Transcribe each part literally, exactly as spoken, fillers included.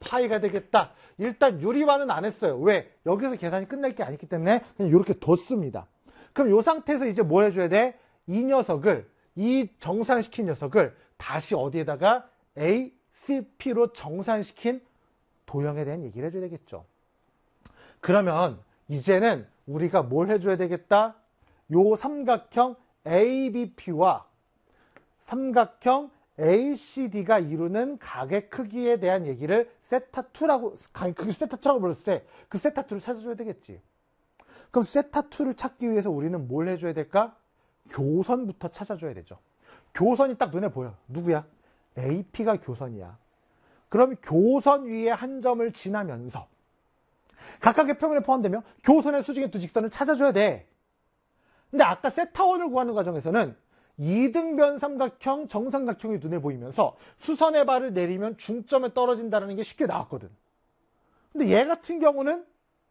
파이가 되겠다. 일단 유리화는 안 했어요. 왜? 여기서 계산이 끝날 게 아니기 때문에 그냥 이렇게 뒀습니다. 그럼 이 상태에서 이제 뭘 해줘야 돼? 이 녀석을, 이 정산시킨 녀석을 다시 어디에다가 에이 씨 피로 정산시킨 도형에 대한 얘기를 해줘야 되겠죠. 그러면 이제는 우리가 뭘 해줘야 되겠다? 요 삼각형 에이 비 피와 삼각형 에이 씨 디가 이루는 각의 크기에 대한 얘기를 세타투라고, 그 세타투라고 불렀을 때 그 세타투를 찾아줘야 되겠지. 그럼 세타투를 찾기 위해서 우리는 뭘 해줘야 될까? 교선부터 찾아줘야 되죠. 교선이 딱 눈에 보여. 누구야? 에이 피가 교선이야. 그럼 교선 위에 한 점을 지나면서 각각의 평면에 포함되며 교선의 수직인 두 직선을 찾아줘야 돼. 근데 아까 세타원을 구하는 과정에서는 이등변 삼각형, 정삼각형이 눈에 보이면서 수선의 발을 내리면 중점에 떨어진다는 게 쉽게 나왔거든. 근데 얘 같은 경우는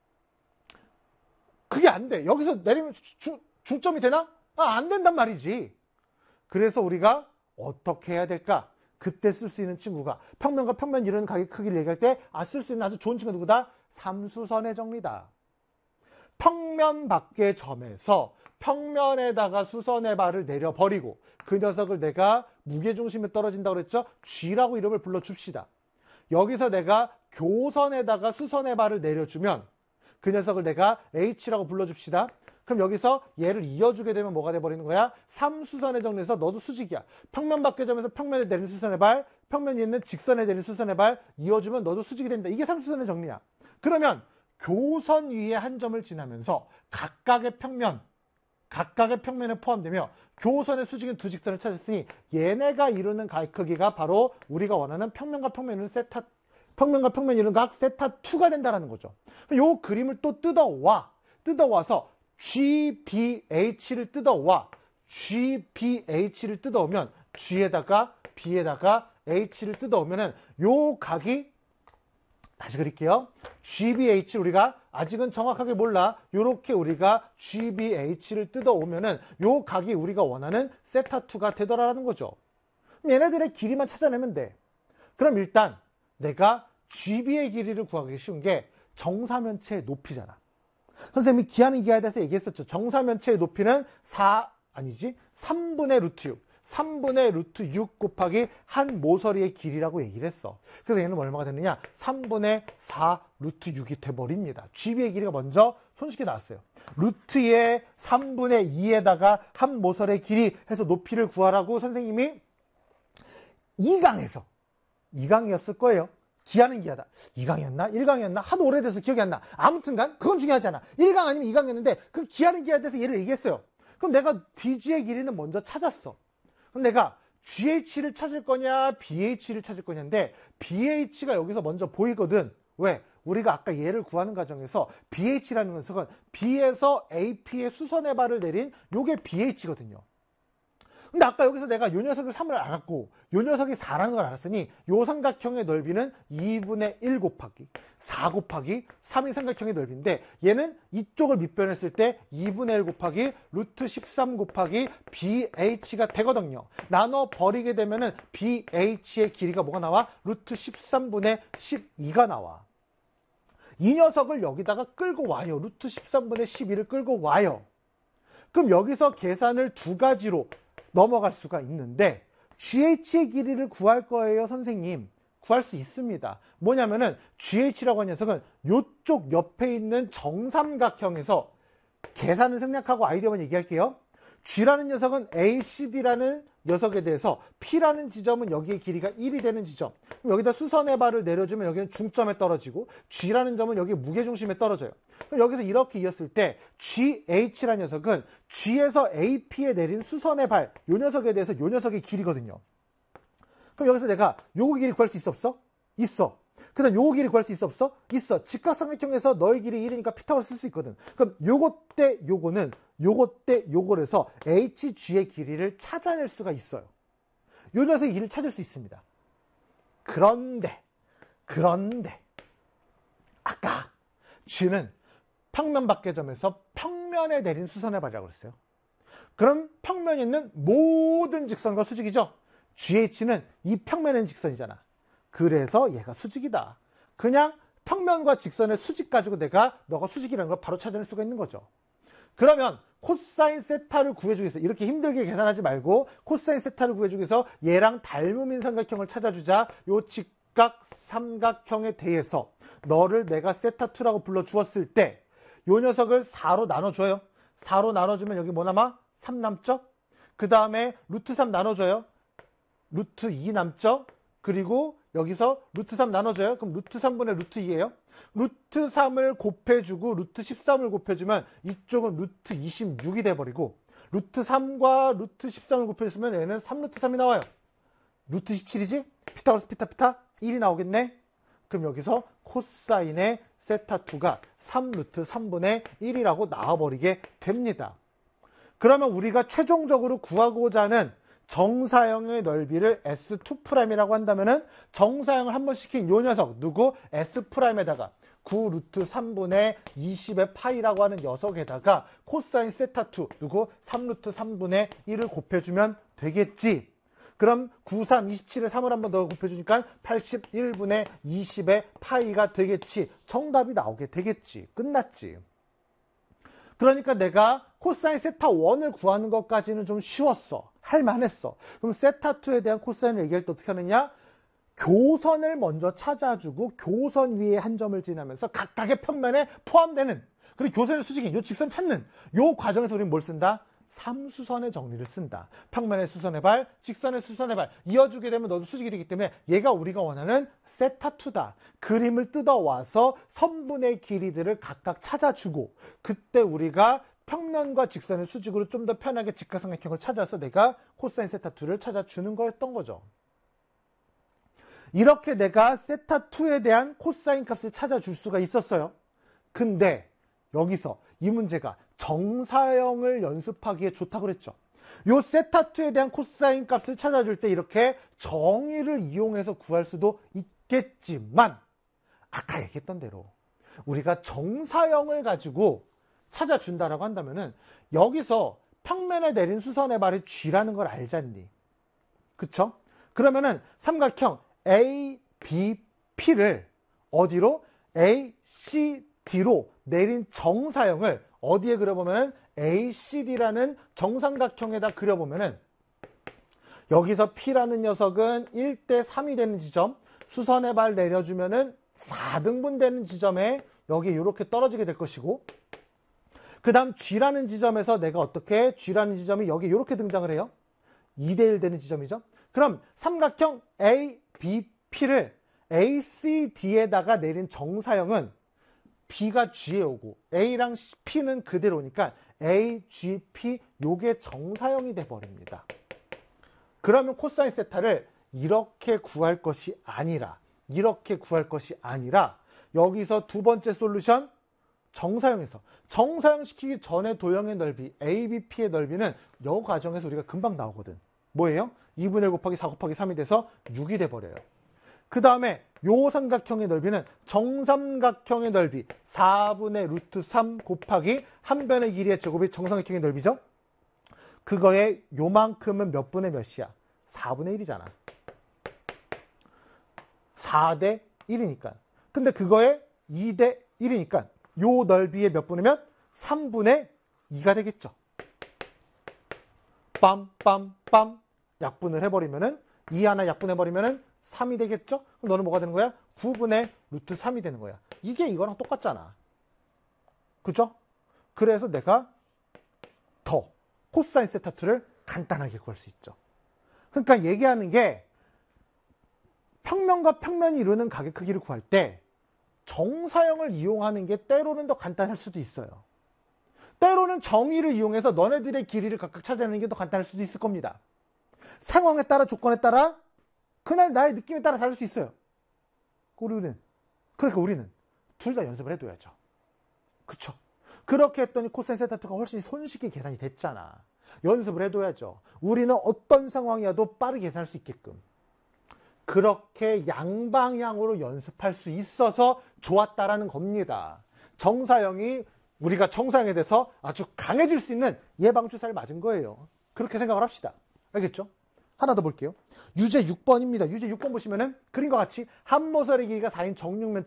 그게 안 돼. 여기서 내리면 주, 중점이 되나? 아, 안 된단 말이지. 그래서 우리가 어떻게 해야 될까? 그때 쓸 수 있는 친구가 평면과 평면 이루는 각의 크기를 얘기할 때 아, 쓸 수 있는 아주 좋은 친구 누구다? 삼수선의 정리다. 평면 밖의 점에서 평면에다가 수선의 발을 내려버리고 그 녀석을 내가 무게중심에 떨어진다고 그랬죠? G라고 이름을 불러줍시다. 여기서 내가 교선에다가 수선의 발을 내려주면 그 녀석을 내가 H라고 불러줍시다. 그럼 여기서 얘를 이어주게 되면 뭐가 돼버리는 거야? 삼수선의 정리에서 너도 수직이야. 평면 밖의 점에서 평면에 내리는 수선의 발, 평면이 있는 직선에 내리는 수선의 발 이어주면 너도 수직이 된다. 이게 삼수선의 정리야. 그러면 교선 위에 한 점을 지나면서 각각의 평면, 각각의 평면에 포함되며 교선의 수직인 두 직선을 찾았으니 얘네가 이루는 각의 크기가 바로 우리가 원하는 평면과 평면을 세타, 평면과 평면 이루는 각 세타투가 된다는 거죠. 이 그림을 또 뜯어와. 뜯어와서 지 비 에이치를 뜯어와. 지 비 에이치를 뜯어오면 G에다가 B에다가 H를 뜯어오면은 요 각이 다시 그릴게요. 지 비 에이치 우리가 아직은 정확하게 몰라. 요렇게 우리가 지 비 에이치를 뜯어오면은 요 각이 우리가 원하는 세타투가 되더라라는 거죠. 얘네들의 길이만 찾아내면 돼. 그럼 일단 내가 지 비의 길이를 구하기 쉬운 게 정사면체의 높이잖아. 선생님이 기하는 기하에 대해서 얘기했었죠. 정사면체의 높이는 사, 아니지? 삼분의 루트 육. 삼분의 루트 육 곱하기 한 모서리의 길이라고 얘기를 했어. 그래서 얘는 얼마가 되느냐? 삼분의 사 루트 육이 돼버립니다. 지 비의 길이가 먼저 손쉽게 나왔어요. 루트의 삼분의 이에다가 한 모서리의 길이 해서 높이를 구하라고 선생님이 이 강에서, 이 강이었을 거예요. 기하는 기하다. 이 강이었나? 일 강이었나? 하도 오래돼서 기억이 안 나. 아무튼간 그건 중요하지 않아. 일 강 아니면 이 강이었는데 그 기하는 기하에 대해서 얘를 얘기했어요. 그럼 내가 비지의 길이는 먼저 찾았어. 그럼 내가 지 에이치를 찾을 거냐 비 에이치를 찾을 거냐인데 비 에이치가 여기서 먼저 보이거든. 왜? 우리가 아까 얘를 구하는 과정에서 비 에이치라는 녀석은 B에서 에이 피의 수선의 발을 내린 요게 비 에이치거든요. 근데 아까 여기서 내가 요 녀석을 삼을 알았고 요 녀석이 사라는 걸 알았으니 요 삼각형의 넓이는 이분의 일 곱하기 사 곱하기 삼의 삼각형의 넓이인데 얘는 이쪽을 밑변했을 때 이분의 일 곱하기 루트 십삼 곱하기 비 에이치가 되거든요. 나눠 버리게 되면은 비 에이치의 길이가 뭐가 나와? 루트 십삼분의 십이가 나와. 이 녀석을 여기다가 끌고 와요. 루트 십삼분의 십이를 끌고 와요. 그럼 여기서 계산을 두 가지로 넘어갈 수가 있는데 지 에이치의 길이를 구할 거예요, 선생님. 구할 수 있습니다. 뭐냐면은 지 에이치라고 하는 녀석은 이쪽 옆에 있는 정삼각형에서 계산을 생략하고 아이디어만 얘기할게요. G라는 녀석은 에이 씨 디라는 녀석에 대해서 P라는 지점은 여기에 길이가 일이 되는 지점. 그럼 여기다 수선의 발을 내려주면 여기는 중점에 떨어지고 G라는 점은 여기 무게중심에 떨어져요. 그럼 여기서 이렇게 이었을 때 지 에이치라는 녀석은 G에서 에이 피에 내린 수선의 발, 요 녀석에 대해서 요 녀석의 길이거든요. 그럼 여기서 내가 요거 길이 구할 수 있어 없어? 있어. 그 다음 요거 길이 구할 수 있어 없어? 있어. 직각삼각형에서 너의 길이 일이니까 피타고를 쓸 수 있거든. 그럼 요거 때 요거는 요거 때 요걸 해서 에이치 지의 길이를 찾아낼 수가 있어요. 요 녀석의 길이를 찾을 수 있습니다. 그런데 그런데 아까 G는 평면 밖의 점에서 평면에 내린 수선의 발이라고 그랬어요. 그럼 평면에 있는 모든 직선과 수직이죠. 지 에이치는 이 평면에 있는 직선이잖아. 그래서 얘가 수직이다. 그냥 평면과 직선의 수직 가지고 내가 너가 수직이라는 걸 바로 찾아낼 수가 있는 거죠. 그러면 코사인 세타를 구해주기 위해서 이렇게 힘들게 계산하지 말고 코사인 세타를 구해주기 위해서 얘랑 닮음인 삼각형을 찾아주자. 요 직각 삼각형에 대해서 너를 내가 세타이라고 불러주었을 때 요 녀석을 사로 나눠줘요. 사로 나눠주면 여기 뭐 남아? 삼 남죠? 그 다음에 루트 삼 나눠줘요. 루트 이 남죠? 그리고 여기서 루트 삼 나눠줘요. 그럼 루트 삼분의 루트 이예요. 루트 삼을 곱해주고 루트 십삼을 곱해주면 이쪽은 루트 이십육이 돼버리고 루트 삼과 루트 십삼을 곱해주면 얘는 삼 루트 삼이 나와요. 루트 십칠이지? 피타고라스 피타 피타 일이 나오겠네. 그럼 여기서 코사인의 세타이가 삼 루트 삼분의 일이라고 나와버리게 됩니다. 그러면 우리가 최종적으로 구하고자 하는 정사형의 넓이를 에스 투 프라임이라고 한다면은 정사형을 한 번 시킨 요 녀석 누구? S 프라임에다가 구 루트 삼분의 이십의 파이라고 하는 녀석에다가 코사인 세타이 누구? 삼 루트 삼분의 일을 곱해주면 되겠지. 그럼 구, 삼, 이십칠에 삼을 한 번 더 곱해주니까 팔십일분의 이십의 파이가 되겠지. 정답이 나오게 되겠지. 끝났지. 그러니까 내가 코사인 세타 일을 구하는 것까지는 좀 쉬웠어. 할만했어. 그럼 세타이에 대한 코사인을 얘기할 때 어떻게 하느냐? 교선을 먼저 찾아주고 교선 위에 한 점을 지나면서 각각의 평면에 포함되는, 그리고 교선의 수직인 요 직선 찾는 요 과정에서 우리는 뭘 쓴다? 삼수선의 정리를 쓴다. 평면의 수선의 발, 직선의 수선의 발 이어주게 되면 너도 수직이 되기 때문에 얘가 우리가 원하는 세타이다. 그림을 뜯어와서 선분의 길이들을 각각 찾아주고 그때 우리가 평면과 직선의 수직으로 좀 더 편하게 직각삼각형을 찾아서 내가 코사인 세타이를 찾아주는 거였던 거죠. 이렇게 내가 세타이에 대한 코사인 값을 찾아줄 수가 있었어요. 근데 여기서 이 문제가 정사형을 연습하기에 좋다고 그랬죠. 요 세타이에 대한 코사인 값을 찾아줄 때 이렇게 정의를 이용해서 구할 수도 있겠지만 아까 얘기했던 대로 우리가 정사형을 가지고 찾아준다라고 한다면은 여기서 평면에 내린 수선의 발이 G라는 걸 알잖니. 그쵸? 그러면은 삼각형 A, B, P를 어디로? A, C, D로 내린 정사형을 어디에 그려보면은 에이 씨 디라는 정삼각형에다 그려보면은 여기서 P라는 녀석은 일 대 삼이 되는 지점, 수선의 발 내려주면은 사 등분 되는 지점에 여기 이렇게 떨어지게 될 것이고, 그 다음 G라는 지점에서 내가 어떻게 G라는 지점이 여기 이렇게 등장을 해요. 이 대 일 되는 지점이죠. 그럼 삼각형 A, B, P를 에이 씨 디에다가 내린 정사형은 B가 G에 오고 A랑 P는 그대로니까 A, G, P 요게 정사형이 돼버립니다. 그러면 코사인 세타를 이렇게 구할 것이 아니라 이렇게 구할 것이 아니라 여기서 두 번째 솔루션 정사형에서 정사형 시키기 전에 도형의 넓이 에이 비 피의 넓이는 이 과정에서 우리가 금방 나오거든. 뭐예요? 이분의 일 곱하기 사 곱하기 삼이 돼서 육이 돼버려요. 그 다음에 요 삼각형의 넓이는 정삼각형의 넓이 사분의 루트 삼 곱하기 한 변의 길이의 제곱이 정삼각형의 넓이죠. 그거에 요만큼은 몇 분의 몇이야? 사분의 일이잖아. 사 대 일이니까. 근데 그거에 이 대 일이니까 요 넓이의 몇 분이면 삼분의 이가 되겠죠. 빰빰빰 약분을 해버리면은 이 하나 약분해버리면은 삼이 되겠죠? 그럼 너는 뭐가 되는 거야? 구분의 루트 삼이 되는 거야. 이게 이거랑 똑같잖아. 그죠? 그래서 내가 더 코사인 세타이를 간단하게 구할 수 있죠. 그러니까 얘기하는 게 평면과 평면이 이루는 가게 크기를 구할 때 정사형을 이용하는 게 때로는 더 간단할 수도 있어요. 때로는 정의를 이용해서 너네들의 길이를 각각 찾아내는 게 더 간단할 수도 있을 겁니다. 상황에 따라 조건에 따라 그날 나의 느낌에 따라 다를 수 있어요. 우리는 그러니까 우리는 둘 다 연습을 해둬야죠. 그쵸? 그렇게 했더니 코사인 세타이가 훨씬 손쉽게 계산이 됐잖아. 연습을 해둬야죠. 우리는 어떤 상황이어도 빠르게 계산할 수 있게끔. 그렇게 양방향으로 연습할 수 있어서 좋았다라는 겁니다. 정사형이 우리가 정사형에 대해서 아주 강해질 수 있는 예방주사를 맞은 거예요. 그렇게 생각을 합시다. 알겠죠? 하나 더 볼게요. 유제 육 번입니다. 유제 육 번 보시면은 그림과 같이 한 모서리 길이가 사인 정육면